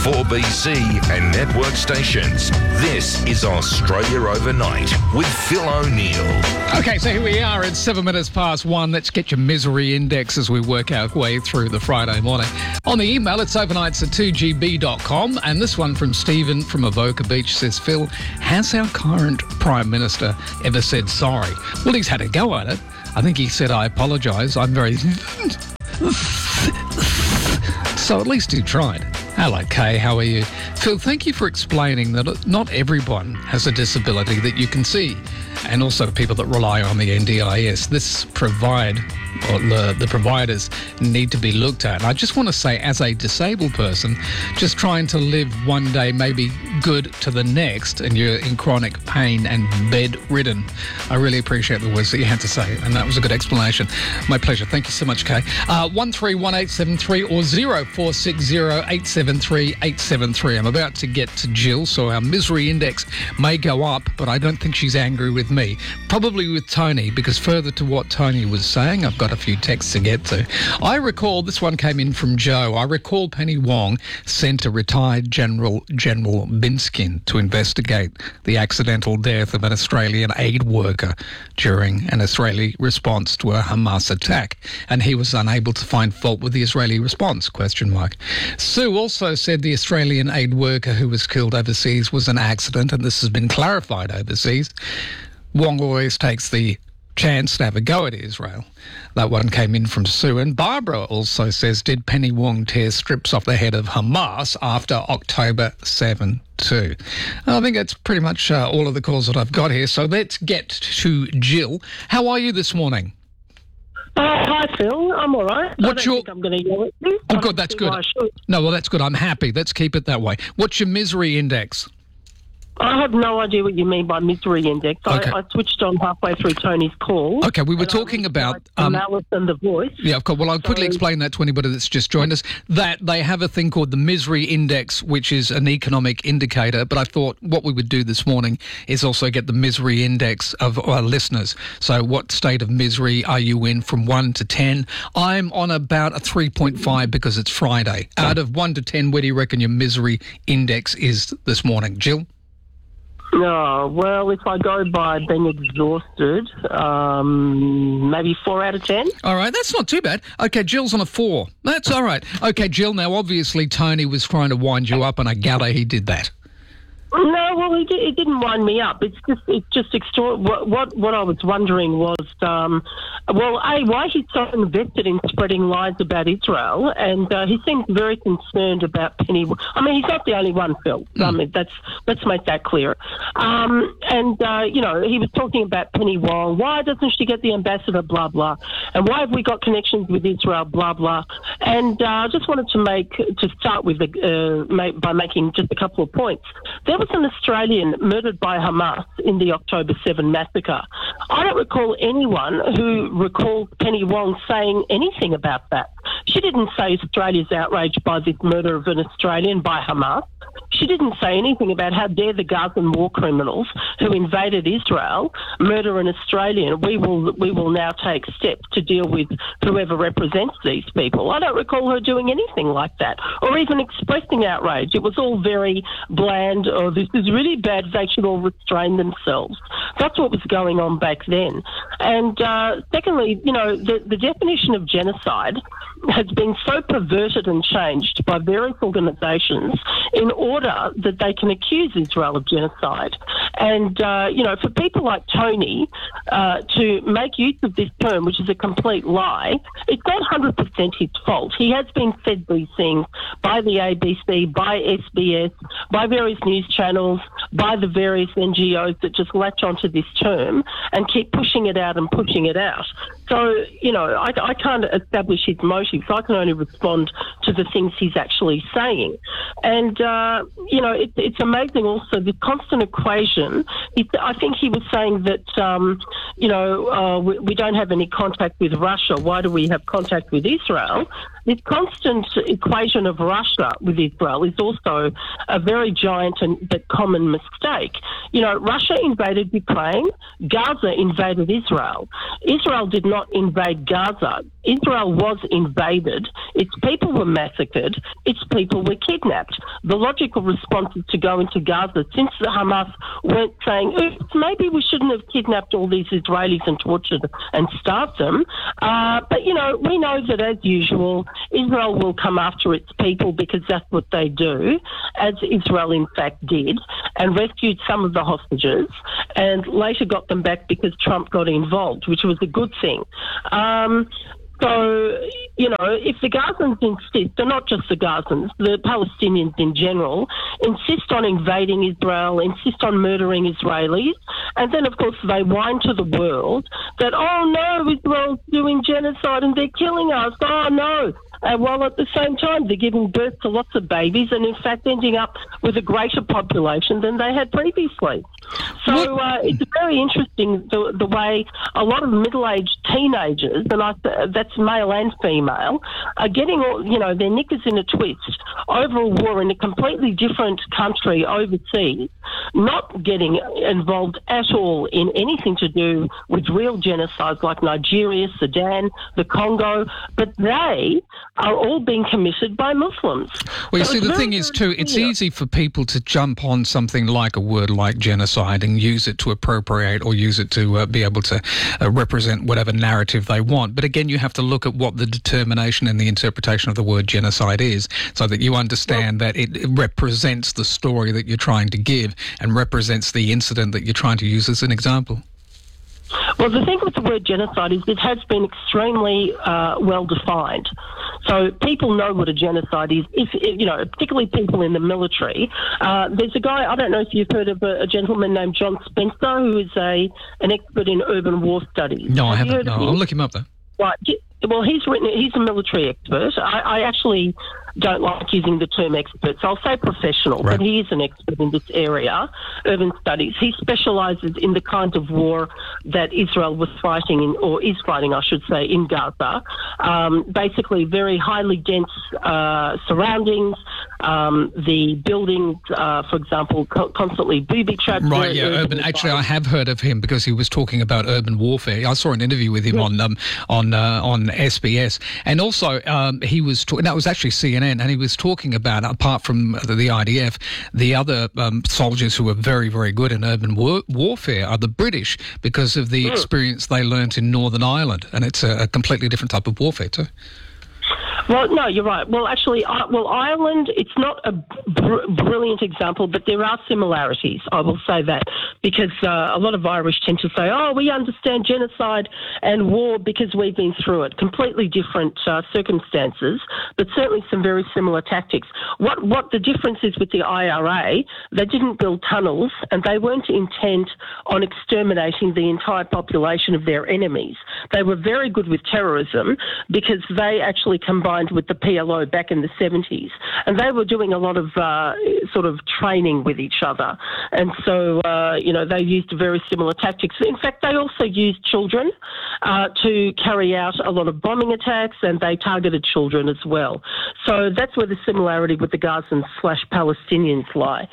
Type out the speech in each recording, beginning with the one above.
4BC and network stations. This is Australia Overnight with Phil O'Neill. Okay, so here we are at 7 minutes past 1. Let's get your misery index as we work our way through the Friday morning. On the email, it's overnights@2gb.com. And this one from Stephen from Avoca Beach says, Phil, has our current Prime Minister ever said sorry? Well, he's had a go at it. I think he said, I apologise. I'm very... So at least he tried. Hello, Kay. How are you? Phil, thank you for explaining that not everyone has a disability that you can see, and also people that rely on the NDIS. The providers need to be looked at. And I just want to say, as a disabled person, just trying to live one day maybe good to the next, and you're in chronic pain and bedridden, I really appreciate the words that you had to say, and that was a good explanation. My pleasure. Thank you so much, Kay. 131873 or 0460873873. I'm about to get to Jill, so our misery index may go up, but I don't think she's angry with me. Probably with Tony, because further to what Tony was saying, I've got a few texts to get to. I recall, this one came in from Joe, I recall Penny Wong sent a retired General Binskin to investigate the accidental death of an Australian aid worker during an Israeli response to a Hamas attack, and he was unable to find fault with the Israeli response, ? Sue also said the Australian aid worker who was killed overseas was an accident, and this has been clarified overseas. Wong always takes the chance to have a go at Israel. That one came in from Sue. And Barbara also says, did Penny Wong tear strips off the head of Hamas after October 7 too? I think that's pretty much all of the calls that I've got here. So let's get to Jill. How are you this morning? Hi, Phil. I'm all right. I don't think I'm going to yell at you. Oh, good. That's good. No, well, that's good. I'm happy. Let's keep it that way. What's your misery index? I have no idea what you mean by misery index. Okay. I switched on halfway through Tony's call. Okay, we were talking about... the malice and the voice. Yeah, of course. Well, I'll quickly explain that to anybody that's just joined us, that they have a thing called the misery index, which is an economic indicator, but I thought what we would do this morning is also get the misery index of our listeners. So what state of misery are you in from 1 to 10? I'm on about a 3.5 because it's Friday. Out of 1 to 10, where do you reckon your misery index is this morning? Jill? No, well, if I go by being exhausted, maybe 4 out of 10. All right, that's not too bad. Okay, Jill's on a 4. That's all right. Okay, Jill, now obviously Tony was trying to wind you up, and I gather he did that. No, well, he didn't wind me up. It's just extraordinary. What I was wondering was, why he's so invested in spreading lies about Israel, and he seems very concerned about Penny. I mean, he's not the only one, Phil. I mean, let's make that clear. He was talking about Penny Wong. Why doesn't she get the ambassador? Blah blah. And why have we got connections with Israel? Blah blah. And I just wanted to start with by making just a couple of points. There was an Australian murdered by Hamas in the October 7 massacre. I don't recall anyone who recalls Penny Wong saying anything about that. She didn't say Australia's outraged by this murder of an Australian by Hamas. She didn't say anything about how dare the Gazan war criminals who invaded Israel murder an Australian. We will now take steps to deal with whoever represents these people. I don't recall her doing anything like that, or even expressing outrage. It was all very bland. Oh, this is really bad. They should all restrain themselves. That's what was going on back then. And secondly, the definition of genocide has been so perverted and changed by various organisations in order that they can accuse Israel of genocide. And, for people like Tony to make use of this term, which is a complete lie, it's not 100% his fault. He has been fed these things by the ABC, by SBS, by various news channels, by the various NGOs that just latch onto this term and keep pushing it out and pushing it out. So, I can't establish his motives. I can only respond to the things he's actually saying. And, it's amazing also the constant equation. I think he was saying that, we don't have any contact with Russia. Why do we have contact with Israel? This constant equation of Russia with Israel is also a very giant but common mistake. Russia invaded Ukraine. Gaza invaded Israel. Israel did not invade Gaza. Israel was invaded, its people were massacred, its people were kidnapped. The logical response is to go into Gaza, since the Hamas weren't saying, oops, maybe we shouldn't have kidnapped all these Israelis and tortured and starved them. But, you know, we know that, as usual, Israel will come after its people because that's what they do, as Israel in fact did, and rescued some of the hostages and later got them back because Trump got involved, which was a good thing. So, you know, if the Gazans insist, and not just the Gazans, the Palestinians in general, insist on invading Israel, insist on murdering Israelis, and then, of course, they whine to the world that, oh, no, Israel's doing genocide and they're killing us. Oh, no. While at the same time they're giving birth to lots of babies and, in fact, ending up with a greater population than they had previously. So it's very interesting the way a lot of middle-aged teenagers, and that's male and female, are getting all, you know, their knickers in a twist over a war in a completely different country overseas, not getting involved at all in anything to do with real genocides like Nigeria, Sudan, the Congo, but they are all being committed by Muslims. Well, you see, the thing is, too, it's easy for people to jump on something like a word like genocide and use it to appropriate or use it to be able to represent whatever narrative they want. But again, you have to look at what the determination and the interpretation of the word genocide is so that you understand that it represents the story that you're trying to give and represents the incident that you're trying to use as an example. Well, the thing with the word genocide is it has been extremely well defined. So people know what a genocide is, if you know, particularly people in the military. There's a guy, I don't know if you've heard of a gentleman named John Spencer, who is an expert in urban war studies. No, I haven't. No, I'll look him up, though. Right. Well, he's a military expert. I actually don't like using the term expert, so I'll say professional, right. But he is an expert in this area, urban studies. He specialises in the kind of war that Israel was fighting in, or is fighting, I should say, in Gaza. Basically, very highly dense surroundings, the buildings, for example, constantly booby-trapped. Right, yeah, urban. Actually, I have heard of him because he was talking about urban warfare. I saw an interview with him on SBS, and also he was that was actually CNN. And he was talking about, apart from the IDF, the other soldiers who are very, very good in urban warfare are the British because of the experience they learnt in Northern Ireland. And it's a completely different type of warfare too. Well, no, you're right. Well, actually, Ireland, it's not a brilliant example, but there are similarities, I will say that, because a lot of Irish tend to say, oh, we understand genocide and war because we've been through it. Completely different circumstances, but certainly some very similar tactics. What the difference is with the IRA, they didn't build tunnels and they weren't intent on exterminating the entire population of their enemies. They were very good with terrorism because they actually combined with the PLO back in the 70s. And they were doing a lot of sort of training with each other. And so, you know, they used very similar tactics. In fact, they also used children to carry out a lot of bombing attacks, and they targeted children as well. So that's where the similarity with the Gazans/Palestinians lie.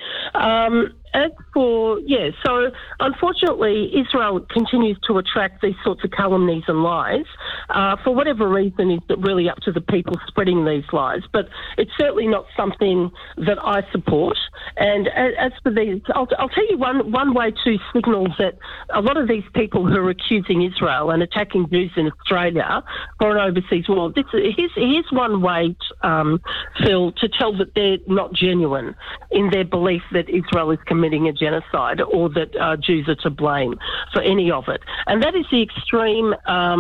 As for, so unfortunately Israel continues to attract these sorts of calumnies and lies. For whatever reason, it's really up to the people spreading these lies. But it's certainly not something that I support. And as for these, I'll tell you one way to signal that a lot of these people who are accusing Israel and attacking Jews in Australia for an overseas war, here's one way, Phil, to tell that they're not genuine in their belief that Israel is committing a genocide or that Jews are to blame for any of it. And that is the extreme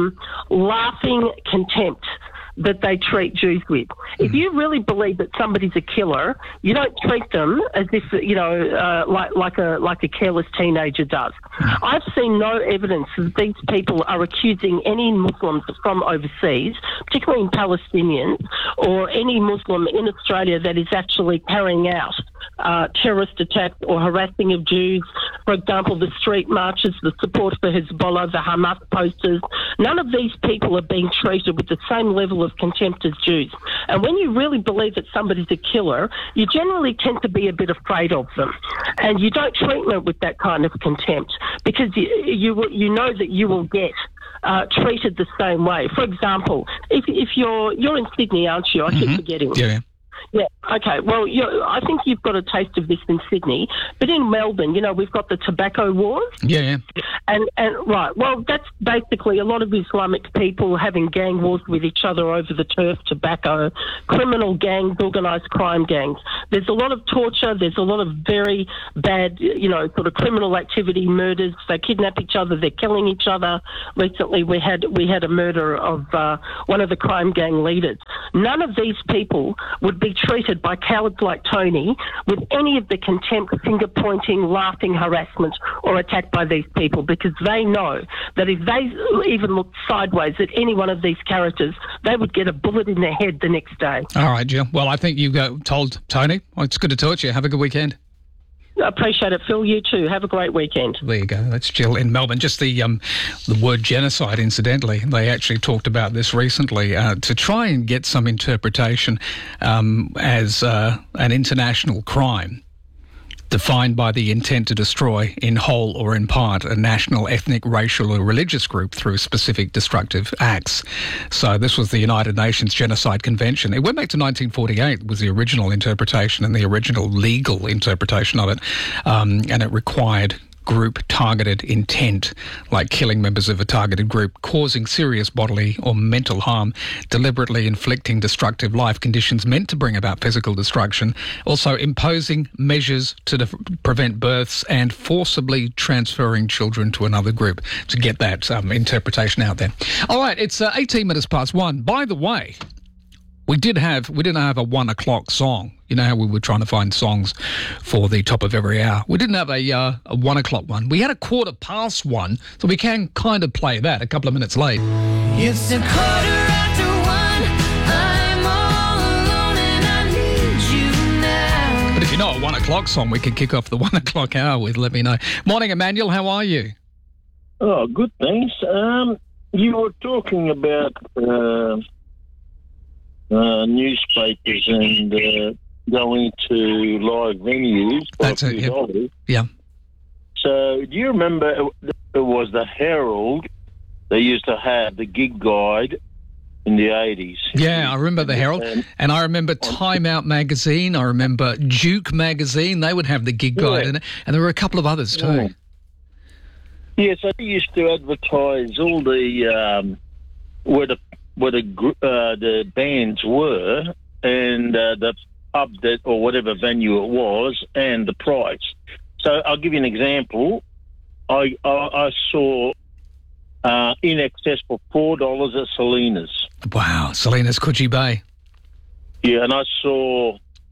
laughing contempt that they treat Jews with. If you really believe that somebody's a killer, you don't treat them as if, you know, like a careless teenager does. I've seen no evidence that these people are accusing any Muslims from overseas, particularly in Palestinians, or any Muslim in Australia that is actually carrying out terrorist attacks or harassing of Jews. For example, the street marches, the support for Hezbollah, the Hamas posters. None of these people are being treated with the same level of contempt as Jews. And when you really believe that somebody's a killer, you generally tend to be a bit afraid of them. And you don't treat them with that kind of contempt because you know that you will get treated the same way. For example, if you're in Sydney, aren't you? I keep forgetting. Yeah. Yeah, okay. Well, I think you've got a taste of this in Sydney. But in Melbourne, we've got the tobacco wars. Yeah. And right, well, that's basically a lot of Islamic people having gang wars with each other over the turf, tobacco, criminal gangs, organised crime gangs. There's a lot of torture. There's a lot of very bad, sort of criminal activity, murders. They kidnap each other. They're killing each other. Recently, we had a murder of one of the crime gang leaders. None of these people would be treated by cowards like Tony with any of the contempt, finger-pointing, laughing harassment or attack by these people, because they know that if they even looked sideways at any one of these characters, they would get a bullet in their head the next day. All right, Jill. Well, I think you told Tony. Well, it's good to talk to you. Have a good weekend. I appreciate it, Phil. You too. Have a great weekend. There you go. That's Jill in Melbourne. Just the word genocide, incidentally. They actually talked about this recently to try and get some interpretation as an international crime defined by the intent to destroy in whole or in part a national, ethnic, racial or religious group through specific destructive acts. So this was the United Nations Genocide Convention. It went back to 1948 was the original interpretation and the original legal interpretation of it, and it required group-targeted intent, like killing members of a targeted group, causing serious bodily or mental harm, deliberately inflicting destructive life conditions meant to bring about physical destruction, also imposing measures to prevent births and forcibly transferring children to another group, to get that interpretation out there. All right, it's 18 minutes past 1. By the way, we didn't have a 1 o'clock song. You know how we were trying to find songs for the top of every hour. We didn't have a 1 o'clock one. We had a 1:15, so we can kind of play that a couple of minutes late. It's 1:15. I'm all alone and I need you now. But if you know a 1 o'clock song, we can kick off the 1 o'clock hour with. Let me know. Morning, Emmanuel. How are you? Oh, good, thanks. You were talking about newspapers and going to live venues for That's a few dollars. Yeah. So do you remember it was the Herald? They used to have the gig guide in the 80s. Yeah, I remember the Herald. And I remember Time Out magazine. I remember Duke magazine. They would have the gig guide in it. And there were a couple of others too. Yeah, so they used to advertise all the where the bands were and the pub that or whatever venue it was and the price. So I'll give you an example. I saw In Excess for $4 at Salinas. Wow, Salinas, Coogee Bay. Yeah, and I saw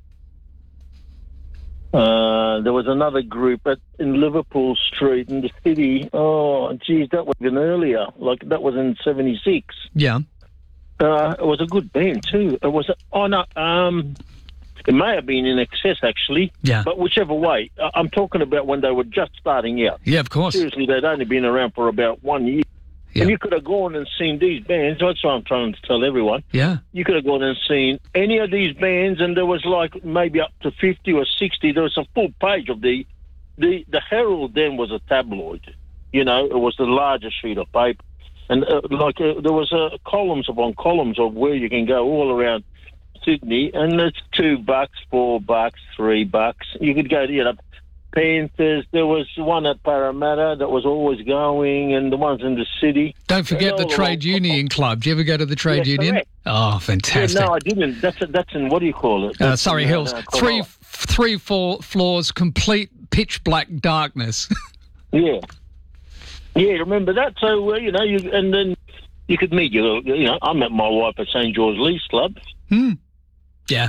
there was another group in Liverpool Street in the city. Oh, geez, that was even earlier. Like that was in 76. Yeah. It was a good band too. It was it may have been In Excess actually. Yeah. But whichever way, I'm talking about when they were just starting out. Yeah, of course. Seriously, they'd only been around for about 1 year. Yeah. And you could have gone and seen these bands. That's what I'm trying to tell everyone. Yeah. You could have gone and seen any of these bands, and there was like maybe up to 50 or 60. There was a full page of the Herald. Then was a tabloid. You know, it was the largest sheet of paper, and there was columns upon columns of where you can go all around Sydney, and it's $2, $4, $3. You could go to Panthers. There was one at Parramatta that was always going, and the ones in the city. Don't forget the Trade Union Club. Do you ever go to the Trade Union? Correct. Oh, fantastic. Yeah, no, I didn't. That's in, what do you call it? Surrey Hills. Three floors, complete pitch black darkness. Yeah. Yeah, remember that? So, and then you could meet I met my wife at St. George Leafs Club. Yeah.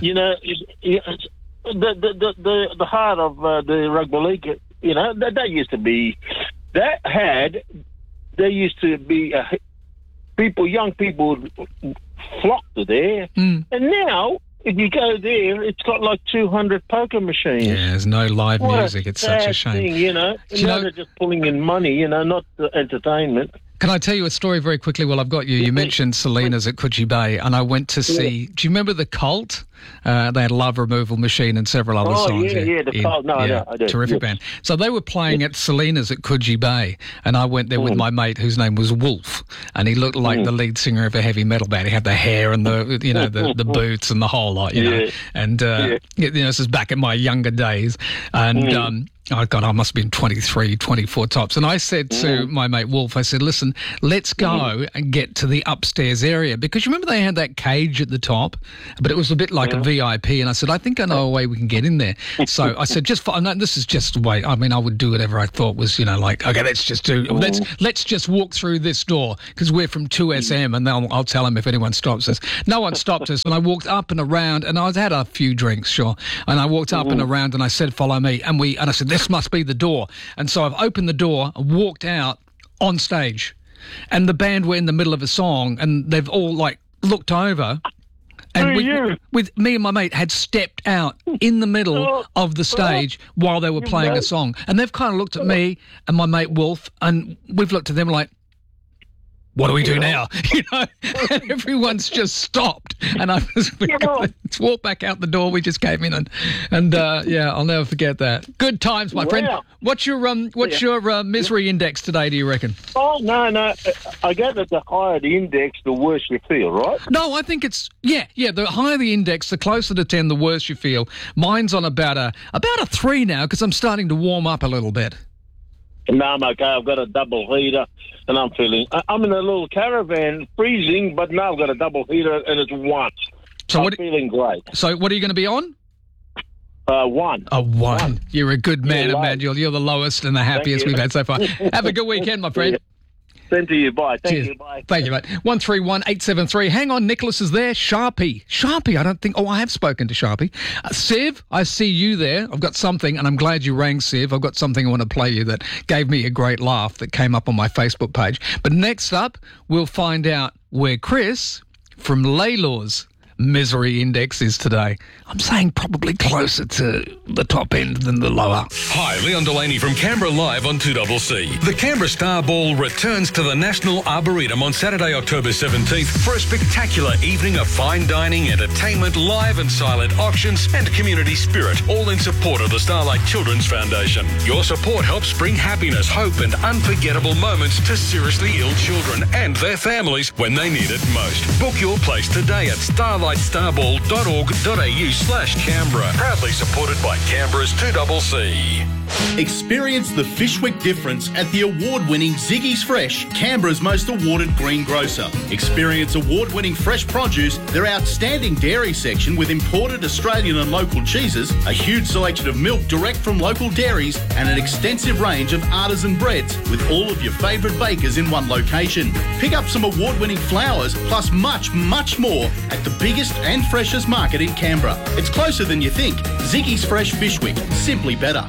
The heart of the rugby league, that used to be, there used to be young people would flock to there. And now, if you go there, it's got like 200 poker machines. Yeah, there's no live music. It's such a shame. Thing, they're just pulling in money, not the entertainment. Can I tell you a story very quickly while I've got you? You mentioned Salinas at Coogee Bay, and I went to see... Do you remember The Cult? They had Love Removal Machine and several other songs. I do. Terrific band. So they were playing at Selena's at Coogee Bay, and I went there with my mate whose name was Wolf, and he looked like the lead singer of a heavy metal band. He had the hair and the boots and the whole lot, And this is back in my younger days, and. Oh, God, I must have been 23, 24 tops. And I said to my mate Wolf, I said, listen, let's go and get to the upstairs area. Because you remember they had that cage at the top, but it was a bit like a VIP. And I said, I think I know a way we can get in there. So I said, this is just the way. I mean, I would do whatever I thought was, okay, let's just walk through this door because we're from 2SM and I'll tell them if anyone stops us. No one stopped us. And I walked up and around and I had a few drinks, sure. And I walked up and around and I said, follow me. And I said, this must be the door. And so I've opened the door and walked out on stage. And the band were in the middle of a song and they've all looked over. And with me and my mate had stepped out in the middle of the stage while they were playing a song. And they've kind of looked at me and my mate Wolf and we've looked at them like, what do we do now? And everyone's just stopped. And let's walk back out the door. We just came in and I'll never forget that. Good times, my friend. What's your misery index today, do you reckon? Oh, no. I get that the higher the index, the worse you feel, right? No, I think it's, the higher the index, the closer to 10, the worse you feel. Mine's on about a 3 now because I'm starting to warm up a little bit. No, I'm okay. I've got a double heater, and I'm in a little caravan, freezing, but now I've got a double heater, and it's 1. So I'm feeling great. So what are you going to be on? 1. A 1. You're a good man, Emmanuel. You're the lowest and the happiest we've had so far. Have a good weekend, my friend. Same to you. Bye. Thank Cheers. you. Bye. Thank you, mate. 131873. Hang on, Nicholas is there. Sharpie, I don't think... Oh, I have spoken to Sharpie. Siv, I see you there. I've got something, and I'm glad you rang, Siv. I've got something I want to play you that gave me a great laugh that came up on my Facebook page. But next up, we'll find out where Chris from Laylaw's misery index is today. I'm saying probably closer to the top end than the lower. Hi, Leon Delaney from Canberra Live on 2CC. The Canberra Star Ball returns to the National Arboretum on Saturday, October 17th for a spectacular evening of fine dining, entertainment, live and silent auctions and community spirit, all in support of the Starlight Children's Foundation. Your support helps bring happiness, hope and unforgettable moments to seriously ill children and their families when they need it most. Book your place today at starlightstarball.org.au/Canberra. Proudly supported by Canberra's 2CC. Experience the Fishwick difference at the award-winning Ziggy's Fresh, Canberra's most awarded greengrocer. Experience award-winning fresh produce, their outstanding dairy section with imported Australian and local cheeses, a huge selection of milk direct from local dairies, and an extensive range of artisan breads with all of your favourite bakers in one location. Pick up some award-winning flowers, plus much, much more at the biggest and freshest market in Canberra. It's closer than you think. Ziggy's Fresh Fishwick, simply better.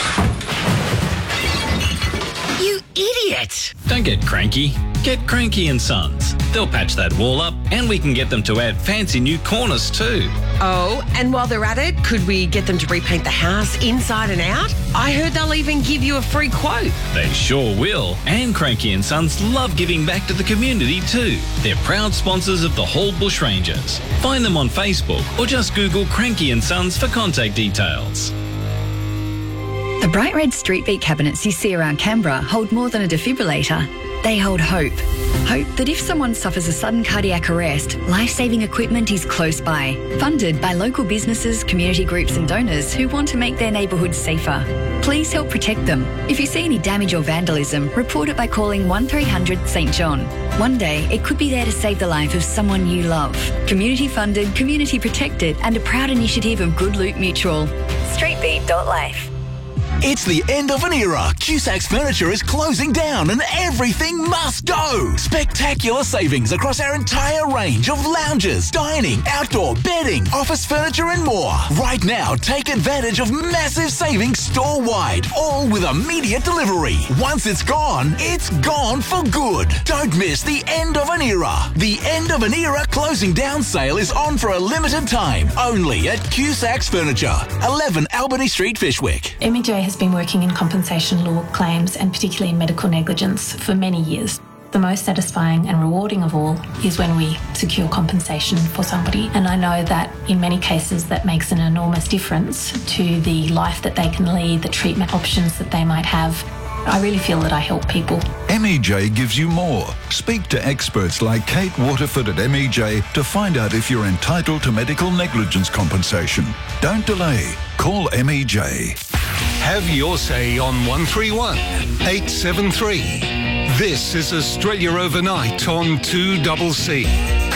You idiot! Don't get cranky. Get Cranky and Sons. They'll patch that wall up and we can get them to add fancy new corners too. Oh, and while they're at it, could we get them to repaint the house inside and out? I heard they'll even give you a free quote. They sure will. And Cranky and Sons love giving back to the community too. They're proud sponsors of the Hall Bushrangers. Find them on Facebook or just Google Cranky and Sons for contact details. The bright red street beat cabinets you see around Canberra hold more than a defibrillator. They hold hope. Hope that if someone suffers a sudden cardiac arrest, life-saving equipment is close by. Funded by local businesses, community groups and donors who want to make their neighbourhoods safer. Please help protect them. If you see any damage or vandalism, report it by calling 1300 St John. One day, it could be there to save the life of someone you love. Community funded, community protected and a proud initiative of Good Loot Mutual. Streetbeat.life. It's the end of an era. Cusac's Furniture is closing down and everything must go. Spectacular savings across our entire range of lounges, dining, outdoor, bedding, office furniture and more. Right now, take advantage of massive savings store-wide, all with immediate delivery. Once it's gone for good. Don't miss the end of an era. The end of an era closing down sale is on for a limited time, only at Cusac's Furniture, 11 Albany Street, Fishwick. MEJ has been working in compensation law claims and particularly in medical negligence for many years. the most satisfying and rewarding of all is when we secure compensation for somebody. And I know that in many cases that makes an enormous difference to the life that they can lead, the treatment options that they might have. I really feel that I help people. MEJ gives you more. Speak to experts like Kate Waterford at MEJ to find out if you're entitled to medical negligence compensation. Don't delay. Call MEJ. Have your say on 131 873. This is Australia Overnight on 2CC.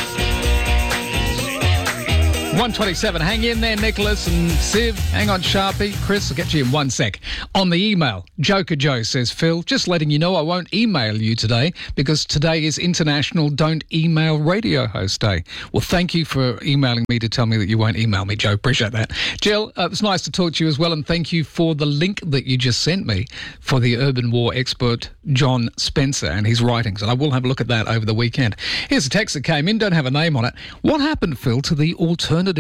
127. Hang in there, Nicholas and Siv. Hang on, Sharpie. Chris, I'll get you in 1 sec. On the email, Joker Joe says, Phil, just letting you know I won't email you today because today is International Don't Email Radio Host Day. Well, thank you for emailing me to tell me that you won't email me, Joe. Appreciate that. Jill, it was nice to talk to you as well, and thank you for the link that you just sent me for the urban war expert John Spencer and his writings, and I will have a look at that over the weekend. Here's a text that came in, don't have a name on it. What happened, Phil, to the alternative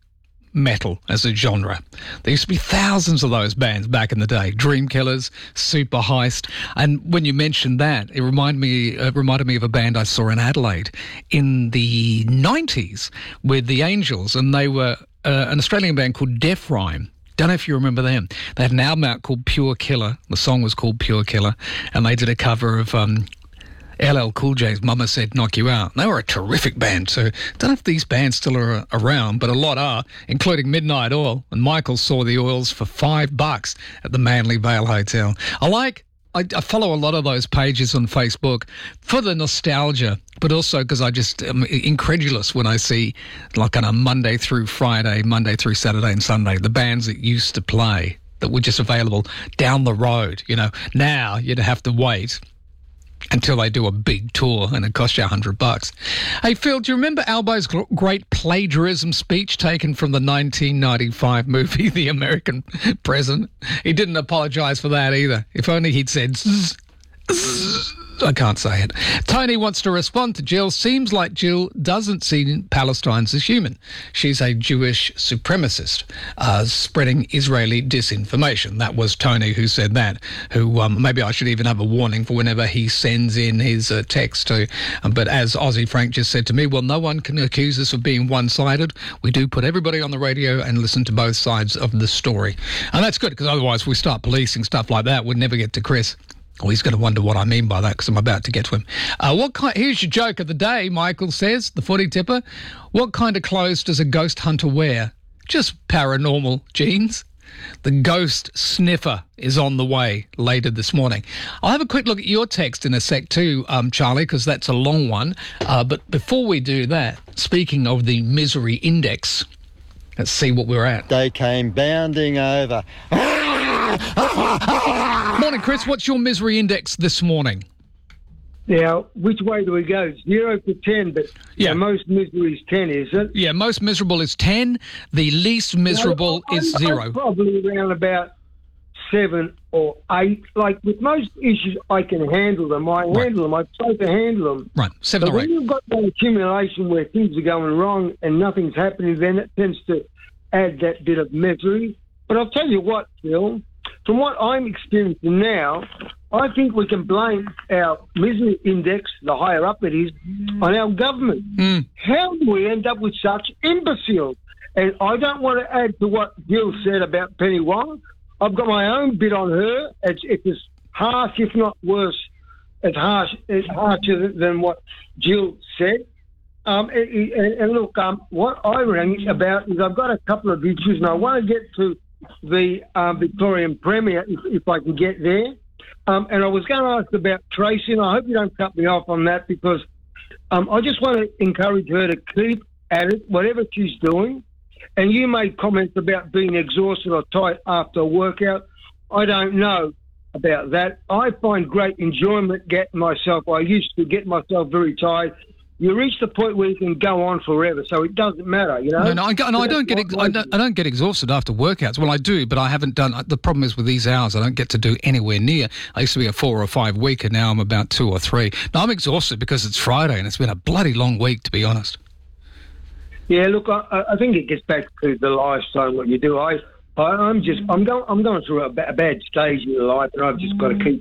metal as a genre? There used to be thousands of those bands back in the day. Dream Killers, Super Heist. And when you mentioned that, it reminded me of a band I saw in Adelaide in the 90s with the Angels, and they were an Australian band called Def Rhyme. Don't know if you remember them. They had an album out called Pure Killer. The song was called Pure Killer, and they did a cover of LL Cool J's Mama Said Knock You Out. They were a terrific band too. Don't know if these bands still are around, but a lot are, including Midnight Oil. And Michael saw the Oils for $5 at the Manly Vale Hotel. I follow a lot of those pages on Facebook for the nostalgia, but also because I just am incredulous when I see, like on a Monday through Friday, Monday through Saturday and Sunday, the bands that used to play that were just available down the road. You know, now you'd have to wait until they do a big tour and it costs you $100. Hey, Phil, do you remember Albo's great plagiarism speech taken from the 1995 movie The American President? He didn't apologise for that either. If only he'd said zzz, zzz. I can't say it. Tony wants to respond to Jill. Seems like Jill doesn't see Palestinians as human. She's a Jewish supremacist, spreading Israeli disinformation. That was Tony who said that, who maybe I should even have a warning for whenever he sends in his text to. But as Aussie Frank just said to me, well, no one can accuse us of being one-sided. We do put everybody on the radio and listen to both sides of the story. And that's good, because otherwise if we start policing stuff like that, we'd never get to Chris. Oh, he's going to wonder what I mean by that, because I'm about to get to him. Here's your joke of the day, Michael says, the footy tipper. What kind of clothes does a ghost hunter wear? Just paranormal jeans. The ghost sniffer is on the way later this morning. I'll have a quick look at your text in a sec too, Charlie, because that's a long one. But before we do that, speaking of the misery index, let's see what we're at. They came bounding over. Morning, Chris. What's your misery index this morning? Now, which way do we go? 0 to 10, but the most miserable is 10, is it? Yeah, most miserable is 10. The least miserable is 0. I'm probably around about 7 or 8. Like, with most issues, I can handle them. I handle them. I try to handle them. Right, 7 but or 8. when you've got that accumulation where things are going wrong and nothing's happening, then it tends to add that bit of misery. But I'll tell you what, Phil, from what I'm experiencing now, I think we can blame our misery index, the higher up it is, on our government. How do we end up with such imbeciles? And I don't want to add to what Jill said about Penny Wong. I've got my own bit on her. It's as harsh, if not worse, it's harsher than what Jill said. And look, what I rang about is I've got a couple of issues, and I want to get to the Victorian Premier if I can get there. And I was going to ask about Tracy, and I hope you don't cut me off on that, because I just want to encourage her to keep at it, whatever she's doing. And you made comments about being exhausted or tired after a workout. I don't know about that. I find great enjoyment getting myself. I used to get myself very tired. You reach the point where you can go on forever, so it doesn't matter, you know. I don't get exhausted after workouts. Well, I do, but I haven't done. The problem is with these hours, I don't get to do anywhere near. I used to be a 4 or 5 week, and now I'm about 2 or 3. Now I'm exhausted because it's Friday, and it's been a bloody long week, to be honest. Yeah, look, I think it gets back to the lifestyle, what you do. I'm going through a bad stage in life, and I've just got to keep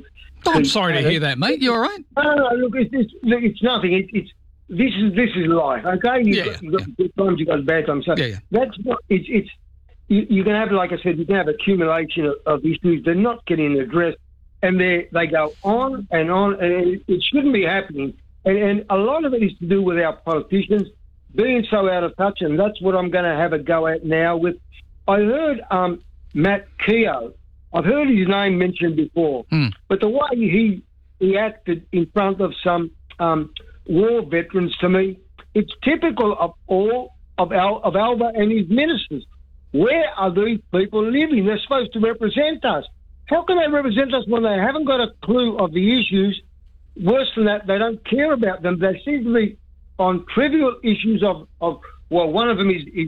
Oh, I'm sorry to hear that, mate. You all right? No, look, it's nothing. This is life, okay? You've got good times, you've got bad times. So that's not. You can have, like I said, you can have accumulation of issues. They're not getting addressed, and they go on and on, and it shouldn't be happening. And a lot of it is to do with our politicians being so out of touch, and that's what I'm going to have a go at now. I heard Matt Keogh. I've heard his name mentioned before, but the way he acted in front of some war veterans, to me, it's typical of all of Alva and his ministers. Where are these people living? They're supposed to represent us. How can they represent us when they haven't got a clue of the issues? Worse than that, they don't care about them. They seem to be on trivial issues of one of them is